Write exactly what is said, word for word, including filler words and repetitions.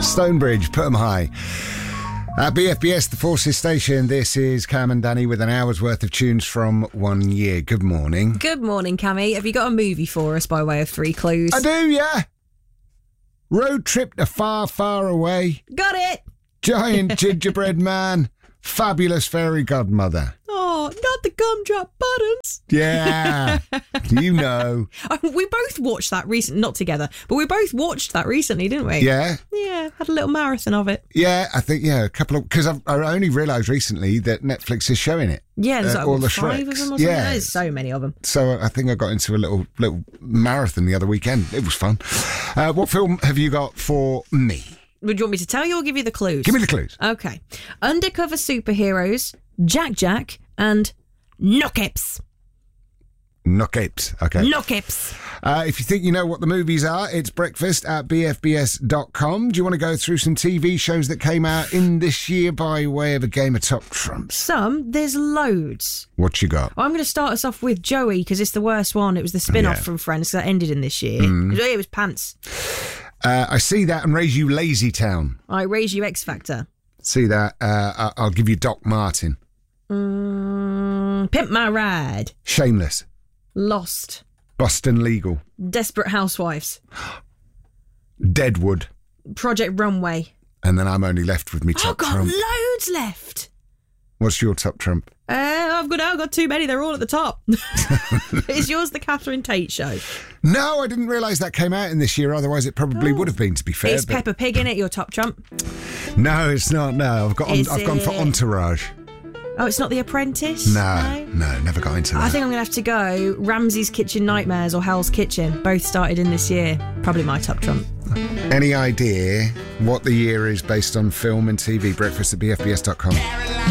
Stonebridge, put 'em high. At B F B S, the Forces Station, this is Cam and Danny with an hour's worth of tunes from one year. Good morning. Good morning, Cammy. Have you got a movie for us by way of three clues? I do, yeah. Road trip to far, far away. Got it! Giant gingerbread man. Fabulous fairy godmother. Oh, not the gumdrop buttons. Yeah. You know. We both watched that recently, not together, but we both watched that recently, didn't we? Yeah. Yeah, had a little marathon of it. Yeah, I think, yeah, a couple of... Because I only realised recently that Netflix is showing it. Yeah, there's uh, like all what, the five Shreks. of them or something. Yeah. There's so many of them. So I think I got into a little little marathon the other weekend. It was fun. Uh, what film have you got for me? Would you want me to tell you or give you the clues? Give me the clues. Okay. Undercover superheroes, Jack Jack, and Knockips. Knockips. Okay. Knockips. Uh, if you think you know what the movies are, it's breakfast at b f b s dot com. Do you want to go through some T V shows that came out in this year by way of a game of Top Trumps? Some, there's loads. What you got? Well, I'm going to start us off with Joey because it's the worst one. It was the spin-off Yeah. from Friends that ended in this year. Mm. It was Pants. Uh, I see that and Raise You Lazy Town. I Raise You X Factor. See that? Uh, I- I'll give you Doc Martin. Mm, Pimp My Ride. Shameless. Lost. Boston Legal. Desperate Housewives. Deadwood. Project Runway. And then I'm only left with me Oh, Top got Trump. loads left. What's your Top Trump? Uh, I've got I've got too many. They're all at the top. Is yours the Catherine Tate show? No, I didn't realise that came out in this year. Otherwise, it probably Oh. would have been, to be fair. It's but- Peppa Pig in it. Your top trump. No, it's not. No, I've got. On, Is I've gone for it? Entourage. Oh, it's not The Apprentice. No, no, never got into that. I think I'm going to have to go Ramsay's Kitchen Nightmares or Hell's Kitchen. Both started in this year. Probably my top trump. Any idea what the year is based on film and T V? Breakfast at b f b s dot com.